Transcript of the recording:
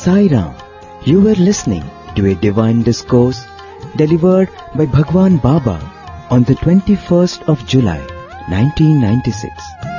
Sai Ram. You were listening to a divine discourse delivered by Bhagwan Baba on the 21st of July, 1996.